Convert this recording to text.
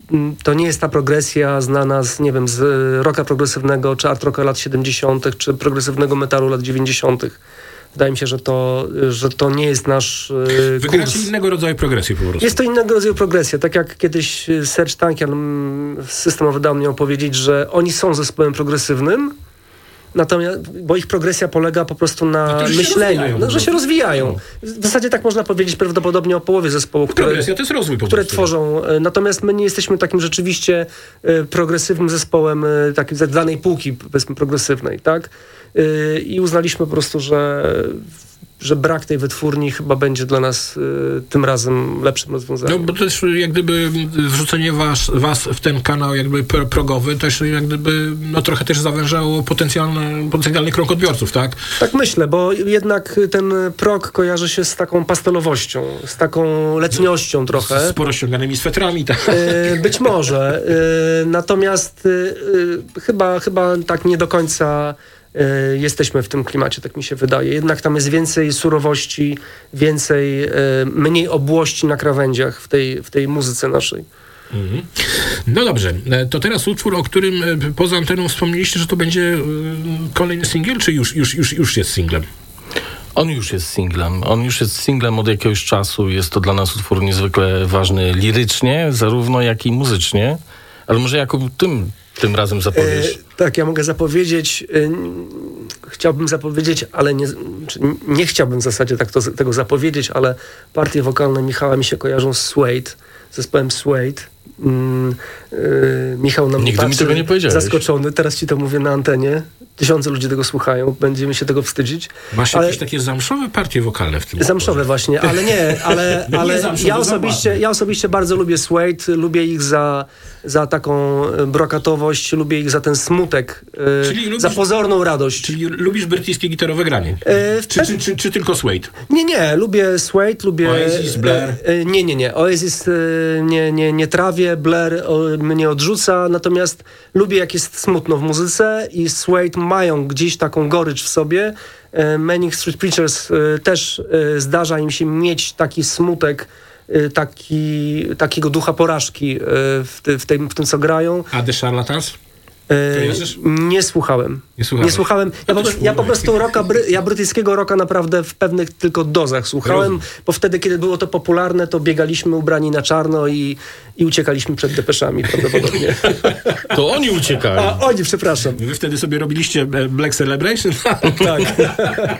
to nie jest ta progresja znana z, nie wiem, z rocka progresywnego, czy art rocka lat 70., czy progresywnego metalu lat 90. Wydaje mi się, że to nie jest nasz kurs. Wygracie innego rodzaju progresję po prostu. Jest to innego rodzaju progresja. Tak jak kiedyś Serge Tankian z System of a Down miał powiedzieć, że oni są zespołem progresywnym, natomiast, bo ich progresja polega po prostu na myśleniu, że się rozwijają. W zasadzie tak można powiedzieć prawdopodobnie o połowie zespołu, progresja to jest rozwój po które prostu. Tworzą. Natomiast my nie jesteśmy takim rzeczywiście progresywnym zespołem takiej z danej półki, powiedzmy, progresywnej, tak? I uznaliśmy po prostu, że brak tej wytwórni chyba będzie dla nas tym razem lepszym rozwiązaniem. No bo też jak gdyby wrzucenie was w ten kanał jakby progowy też jak gdyby trochę też zawężało potencjalny krąg odbiorców, tak? Tak myślę, bo jednak ten prog kojarzy się z taką pastelowością, z taką letniością trochę. Z porozciąganymi swetrami, tak? Być może. Natomiast chyba tak nie do końca jesteśmy w tym klimacie, tak mi się wydaje. Jednak tam jest więcej surowości, mniej obłości na krawędziach w tej muzyce naszej. Mhm. No dobrze, to teraz utwór, o którym poza anteną wspomnieliście, że to będzie kolejny singiel, czy już jest singlem? On już jest singlem. On już jest singlem od jakiegoś czasu. Jest to dla nas utwór niezwykle ważny lirycznie, zarówno jak i muzycznie. Ale może Jakub, tym razem zapowiesz? Tak, ja mogę zapowiedzieć. Chciałbym zapowiedzieć, ale nie chciałbym w zasadzie tego zapowiedzieć, ale partie wokalne Michała mi się kojarzą z Suede, zespołem Suede. Michał nam Nigdy mi tego nie powiedziałeś. Zaskoczony. Teraz ci to mówię na antenie. Tysiące ludzi tego słuchają. Będziemy się tego wstydzić. Masz jakieś takie zamszowe partie wokalne w tym Zamszowe właśnie, ale nie. Ale ja osobiście bardzo lubię Suede. Lubię ich za taką brokatowość. Lubię ich za ten smutek. Za pozorną radość. Czyli lubisz brytyjskie gitarowe granie? Czy tylko Suede? Nie. Lubię Suede, lubię... Oasis, Blair? Nie. Oasis nie trawię, Blair mnie odrzuca, natomiast lubię, jak jest smutno w muzyce i Suede mają gdzieś taką gorycz w sobie. Manic Street Preachers też zdarza im się mieć taki smutek, takiego ducha porażki w tym, co grają. A The Charlatans? Nie słuchałem. Ja po prostu brytyjskiego rocka naprawdę w pewnych tylko dozach słuchałem, bo wtedy, kiedy było to popularne, to biegaliśmy ubrani na czarno i uciekaliśmy przed depeszami prawdopodobnie. To oni uciekali. Oni, przepraszam. Wy wtedy sobie robiliście Black Celebration? Tak.